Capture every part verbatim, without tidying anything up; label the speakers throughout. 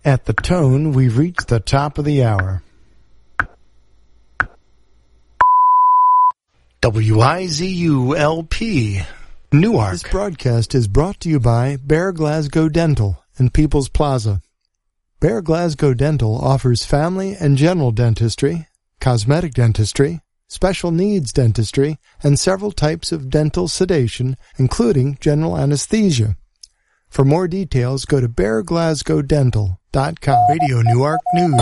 Speaker 1: At the tone, we've reached the top of the hour. W I Z U L P, Newark. This broadcast is brought to you by Bear Glasgow Dental and People's Plaza. Bear Glasgow Dental offers family and general dentistry, cosmetic dentistry, special needs dentistry, and several types of dental sedation, including general anesthesia. For more details, go to bear glasgow dental dot com. Radio Newark News.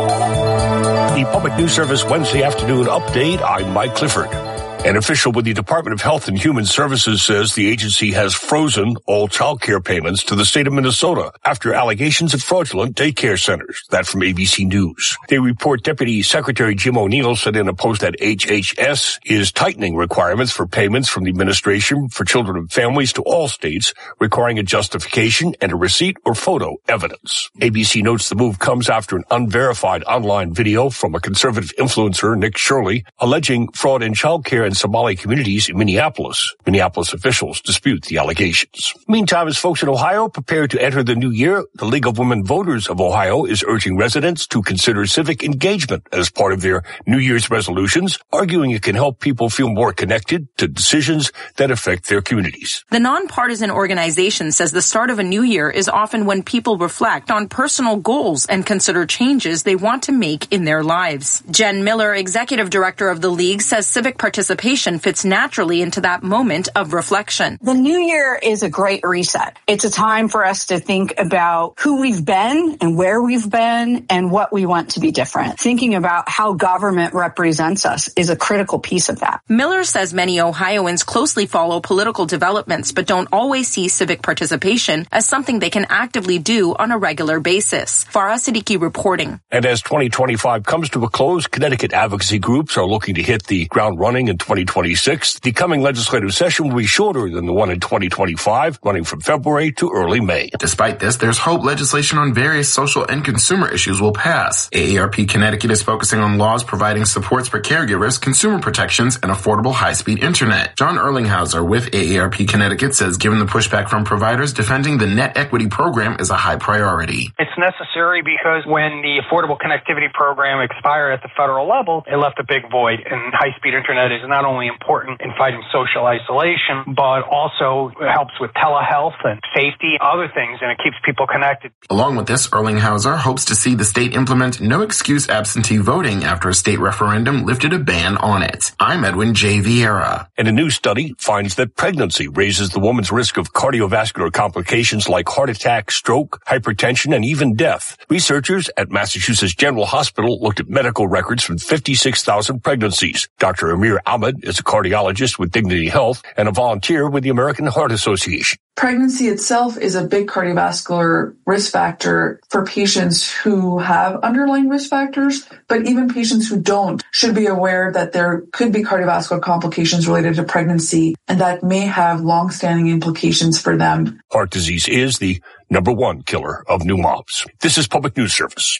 Speaker 2: The Public News Service Wednesday afternoon update. I'm Mike Clifford. An official with the Department of Health and Human Services says the agency has frozen all child care payments to the state of Minnesota after allegations of fraudulent daycare centers. That from A B C News. They report Deputy Secretary Jim O'Neill said in a post that H H S is tightening requirements for payments from the Administration for Children and Families to all states, requiring a justification and a receipt or photo evidence. A B C notes the move comes after an unverified online video from a conservative influencer, Nick Shirley, alleging fraud in child care and Somali communities in Minneapolis. Minneapolis officials dispute the allegations. Meantime, as folks in Ohio prepare to enter the new year, the League of Women Voters of Ohio is urging residents to consider civic engagement as part of their New Year's resolutions, arguing it can help people feel more connected to decisions that affect their communities.
Speaker 3: The nonpartisan organization says the start of a new year is often when people reflect on personal goals and consider changes they want to make in their lives. Jen Miller, executive director of the League, says civic participation fits naturally into that moment of reflection.
Speaker 4: The new year is a great reset. It's a time for us to think about who we've been and where we've been and what we want to be different. Thinking about how government represents us is a critical piece of that.
Speaker 3: Miller says many Ohioans closely follow political developments but don't always see civic participation as something they can actively do on a regular basis. Farah Siddiqui reporting.
Speaker 2: And as twenty twenty-five comes to a close, Connecticut advocacy groups are looking to hit the ground running in twenty twenty-six. The coming legislative session will be shorter than the one in twenty twenty-five, running from February to early May.
Speaker 5: Despite this, there's hope legislation on various social and consumer issues will pass. A A R P Connecticut is focusing on laws providing supports for caregivers, consumer protections, and affordable high-speed internet. John Erlinghauser with A A R P Connecticut says given the pushback from providers, defending the net equity program is a high priority.
Speaker 6: It's necessary because when the Affordable Connectivity Program expired at the federal level, it left a big void, and high-speed internet is not only important in fighting social isolation, but also helps with telehealth and safety, other things, and it keeps people connected.
Speaker 5: Along with this, Erlinghauser hopes to see the state implement no-excuse absentee voting after a state referendum lifted a ban on it. I'm Edwin J. Vieira.
Speaker 2: And a new study finds that pregnancy raises the woman's risk of cardiovascular complications like heart attack, stroke, hypertension, and even death. Researchers at Massachusetts General Hospital looked at medical records from fifty-six thousand pregnancies. Doctor Amir Ahmed is a cardiologist with Dignity Health and a volunteer with the American Heart Association.
Speaker 7: Pregnancy itself is a big cardiovascular risk factor for patients who have underlying risk factors, but even patients who don't should be aware that there could be cardiovascular complications related to pregnancy, and that may have long-standing implications for them.
Speaker 2: Heart disease is the number one killer of new moms. This is Public News Service.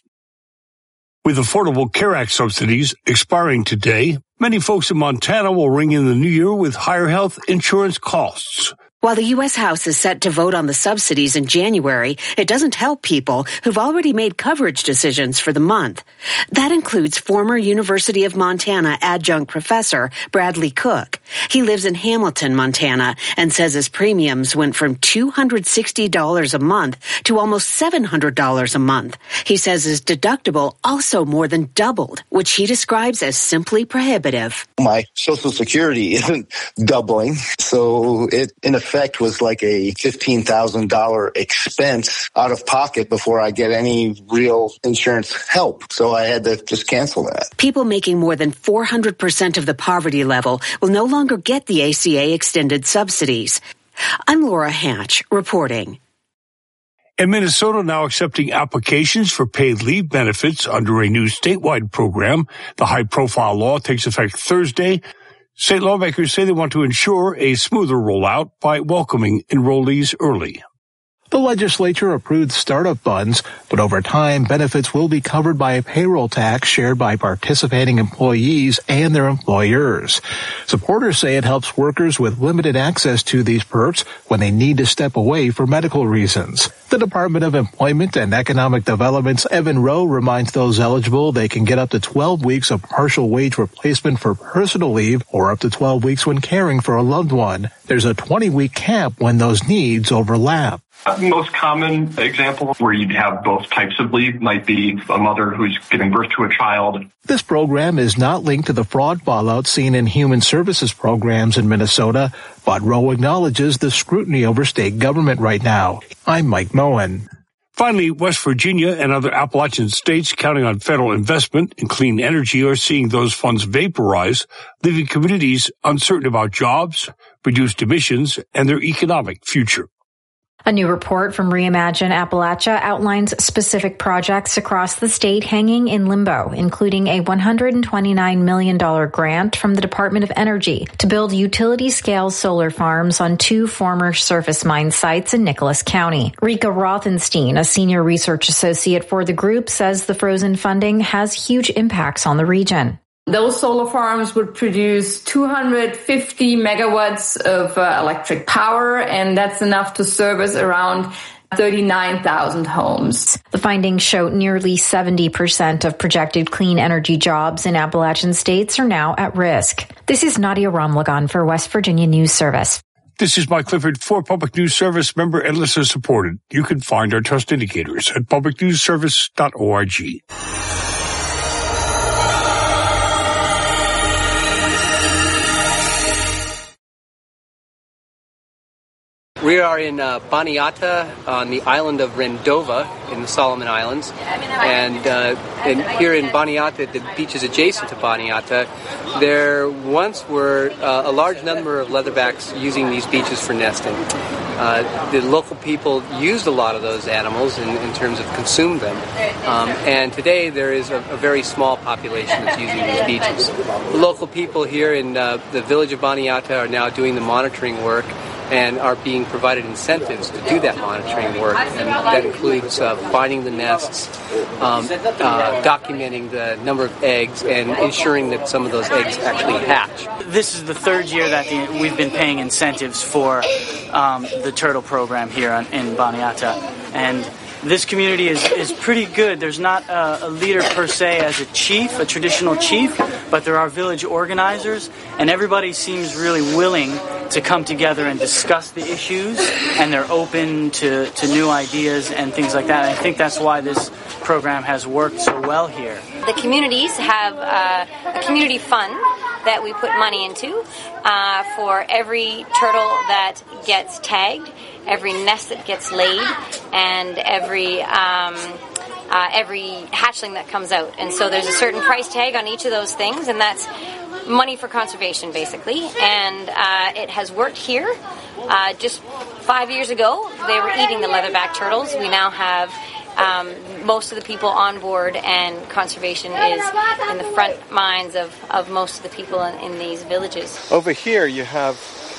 Speaker 2: With Affordable Care Act subsidies expiring today, many folks in Montana will ring in the new year with higher health insurance costs.
Speaker 8: While the U S House is set to vote on the subsidies in January, it doesn't help people who've already made coverage decisions for the month. That includes former University of Montana adjunct professor Bradley Cook. He lives in Hamilton, Montana, and says his premiums went from two hundred sixty dollars a month to almost seven hundred dollars a month. He says his deductible also more than doubled, which he describes as simply prohibitive.
Speaker 9: My Social Security isn't doubling, so it, in effect, was like a fifteen thousand dollars expense out of pocket before I get any real insurance help. So I had to just cancel that.
Speaker 8: People making more than four hundred percent of the poverty level will no longer get the A C A extended subsidies. I'm Laura Hatch reporting.
Speaker 2: And Minnesota now accepting applications for paid leave benefits under a new statewide program. The high-profile law takes effect Thursday. State lawmakers say they want to ensure a smoother rollout by welcoming enrollees early.
Speaker 10: The legislature approved startup funds, but over time, benefits will be covered by a payroll tax shared by participating employees and their employers. Supporters say it helps workers with limited access to these perks when they need to step away for medical reasons. The Department of Employment and Economic Development's Evan Rowe reminds those eligible they can get up to twelve weeks of partial wage replacement for personal leave or up to twelve weeks when caring for a loved one. There's a twenty-week cap when those needs overlap.
Speaker 11: The most common example where you'd have both types of leave might be a mother who's giving birth to a child.
Speaker 10: This program is not linked to the fraud fallout seen in human services programs in Minnesota, but Rowe acknowledges the scrutiny over state government right now. I'm Mike Moen.
Speaker 2: Finally, West Virginia and other Appalachian states counting on federal investment in clean energy are seeing those funds vaporize, leaving communities uncertain about jobs, reduced emissions, and their economic future.
Speaker 12: A new report from Reimagine Appalachia outlines specific projects across the state hanging in limbo, including a one hundred twenty-nine million dollars grant from the Department of Energy to build utility-scale solar farms on two former surface mine sites in Nicholas County. Rika Rothenstein, a senior research associate for the group, says the frozen funding has huge impacts on the region.
Speaker 13: Those solar farms would produce two hundred fifty megawatts of uh, electric power, and that's enough to service around thirty-nine thousand homes.
Speaker 12: The findings show nearly seventy percent of projected clean energy jobs in Appalachian states are now at risk. This is Nadia Ramlagan for West Virginia News Service.
Speaker 2: This is Mike Clifford for Public News Service, member and listener supported. You can find our trust indicators at public news service dot org.
Speaker 14: We are in uh, Baniata on the island of Rendova in the Solomon Islands. And, uh, and here in Baniata, the beaches adjacent to Baniata, there once were uh, a large number of leatherbacks using these beaches for nesting. Uh, the local people used a lot of those animals in, in terms of consumed them. Um, and today there is a, a very small population that's using these beaches. The local people here in uh, the village of Baniata are now doing the monitoring work and are being provided incentives to do that monitoring work. And that includes uh, finding the nests, um, uh, documenting the number of eggs, and ensuring that some of those eggs actually hatch.
Speaker 15: This is the third year that the, we've been paying incentives for um, the turtle program here on, in Baniata. And this community is, is pretty good. There's not a, a leader per se as a chief, a traditional chief, but there are village organizers, and everybody seems really willing to come together and discuss the issues, and they're open to, to new ideas and things like that. And I think that's why this program has worked so well here.
Speaker 16: The communities have uh, a community fund that we put money into uh, for every turtle that gets tagged, every nest that gets laid, and every um, uh, every hatchling that comes out. And so there's a certain price tag on each of those things, and that's money for conservation, basically. And uh, it has worked here. Uh, just five years ago, they were eating the leatherback turtles. We now have Um, most of the people on board, and conservation is in the front minds of, of most of the people in, in these villages.
Speaker 17: Over here you have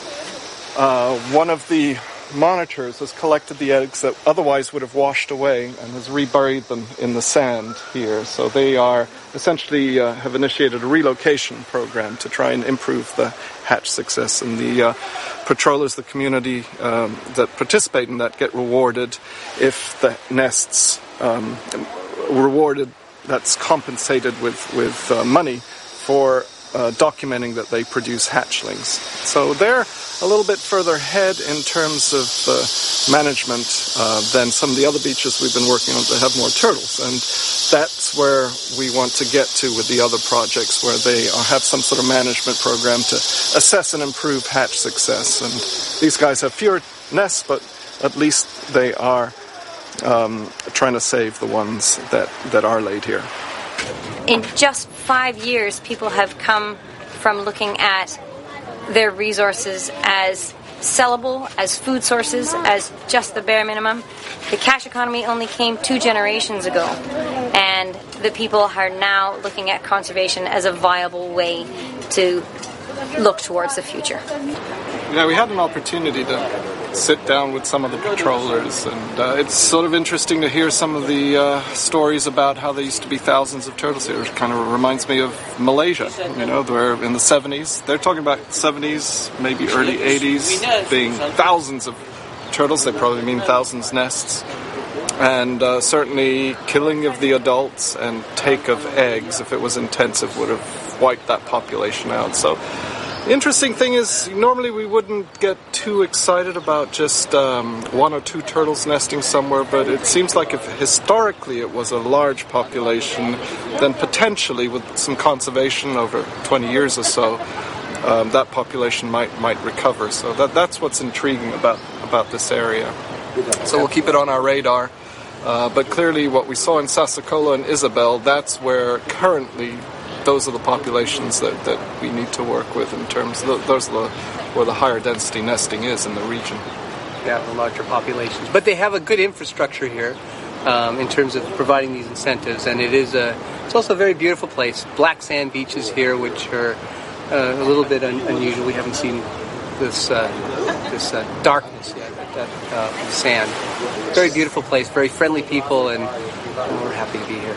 Speaker 17: uh, one of the monitors has collected the eggs that otherwise would have washed away and has reburied them in the sand here. So they are essentially uh, have initiated a relocation program to try and improve the hatch success. And the uh, patrollers, the community um, that participate in that, get rewarded if the nests um, rewarded. That's compensated with with uh, money for uh, documenting that they produce hatchlings. So they're a little bit further ahead in terms of uh, management uh, than some of the other beaches we've been working on that have more turtles. And that's where we want to get to with the other projects, where they are, have some sort of management program to assess and improve hatch success. And these guys have fewer nests, but at least they are um, trying to save the ones that, that are laid here.
Speaker 16: In just five years, people have come from looking at their resources as sellable, as food sources, as just the bare minimum. The cash economy only came two generations ago, and the people are now looking at conservation as a viable way to look towards the future.
Speaker 17: Yeah, we had an opportunity to sit down with some of the patrollers, and uh, it's sort of interesting to hear some of the uh, stories about how there used to be thousands of turtles here. It kind of reminds me of Malaysia, you know, where in the seventies, they're talking about seventies, maybe early eighties, being thousands of turtles. They probably mean thousands nests. And uh, certainly killing of the adults and take of eggs, if it was intensive, would have wiped that population out. So the interesting thing is, normally we wouldn't get too excited about just um, one or two turtles nesting somewhere, but it seems like if historically it was a large population, then potentially with some conservation over twenty years or so, um, that population might might recover. So that that's what's intriguing about, about this area. So we'll keep it on our radar. Uh, but clearly what we saw in Sassacola and Isabel, that's where currently those are the populations that, that we need to work with in terms of those are the, where the higher density nesting is in the region.
Speaker 14: Yeah, the larger populations. But they have a good infrastructure here um, in terms of providing these incentives, and it is a it's also a very beautiful place. Black sand beaches here, which are uh, a little bit un- unusual. We haven't seen this uh, this uh, darkness yet. That, uh, sand. Very beautiful place, very friendly people, and, and we're happy to be here.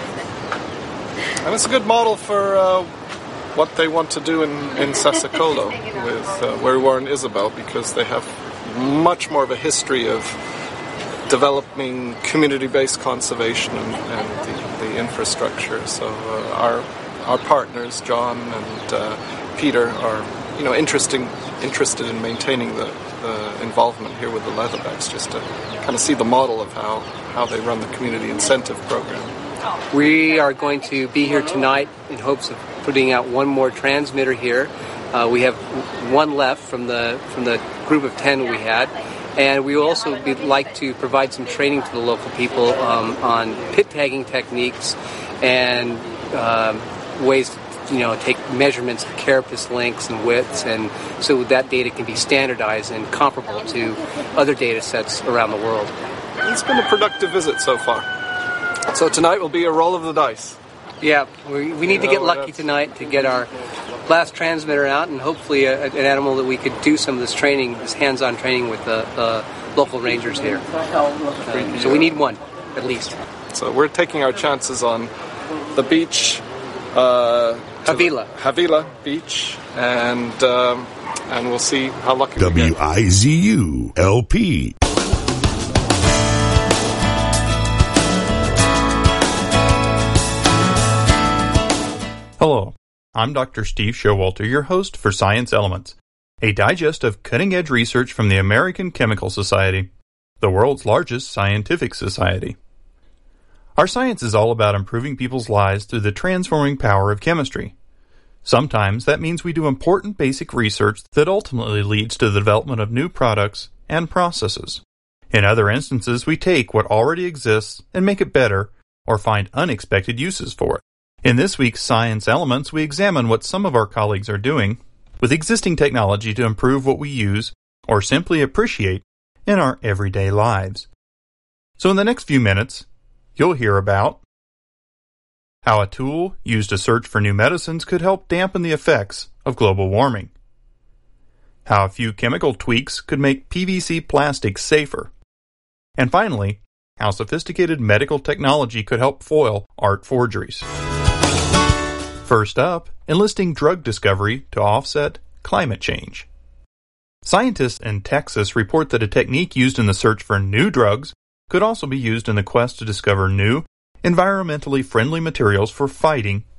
Speaker 17: And it's a good model for uh, what they want to do in, in Sassacola, with uh, where we were in Isabel, because they have much more of a history of developing community-based conservation and, and the, the infrastructure. So uh, our our partners, John and uh, Peter, are you know interesting interested in maintaining the Uh, involvement here with the leatherbacks, just to kind of see the model of how, how they run the community incentive program.
Speaker 14: We are going to be here tonight in hopes of putting out one more transmitter here. Uh, we have one left from the from the group of ten we had, and we will also be, like to provide some training to the local people um, on pit tagging techniques and um, ways to you know, take measurements of carapace lengths and widths, and so that data can be standardized and comparable to other data sets around the world.
Speaker 17: It's been a productive visit so far. So tonight will be a roll of the dice.
Speaker 14: Yeah, we, we need you to know, get lucky tonight to get our last transmitter out, and hopefully a, an animal that we could do some of this training, this hands-on training with the uh, local rangers here. Uh, so we need one, at least.
Speaker 17: So we're taking our chances on the beach, uh,
Speaker 14: Havila.
Speaker 17: Havila Beach, and um, and we'll see how lucky we get.
Speaker 2: W I Z U L P.
Speaker 18: Hello, I'm Doctor Steve Showalter, your host for Science Elements, a digest of cutting-edge research from the American Chemical Society, the world's largest scientific society. Our science is all about improving people's lives through the transforming power of chemistry. Sometimes that means we do important basic research that ultimately leads to the development of new products and processes. In other instances, we take what already exists and make it better or find unexpected uses for it. In this week's Science Elements, we examine what some of our colleagues are doing with existing technology to improve what we use or simply appreciate in our everyday lives. So in the next few minutes, you'll hear about how a tool used to search for new medicines could help dampen the effects of global warming, how a few chemical tweaks could make P V C plastics safer, and finally, how sophisticated medical technology could help foil art forgeries. First up, enlisting drug discovery to offset climate change. Scientists in Texas report that a technique used in the search for new drugs could also be used in the quest to discover new, environmentally friendly materials for fighting